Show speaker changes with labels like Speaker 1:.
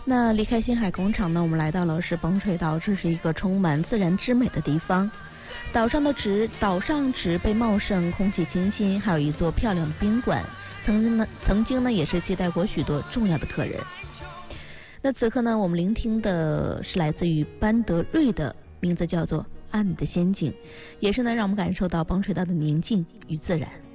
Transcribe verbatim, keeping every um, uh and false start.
Speaker 1: 那离开星海广场呢，我们来到了是崩水岛，这是一个充满自然之美的地方。岛上的植岛上植被茂盛，空气清新，还有一座漂亮的宾馆，曾经呢曾经呢也是接待过许多重要的客人。那此刻呢，我们聆听的是来自于班德瑞的，名字叫做《爱你的仙境》，也是呢让我们感受到崩水岛的宁静与自然。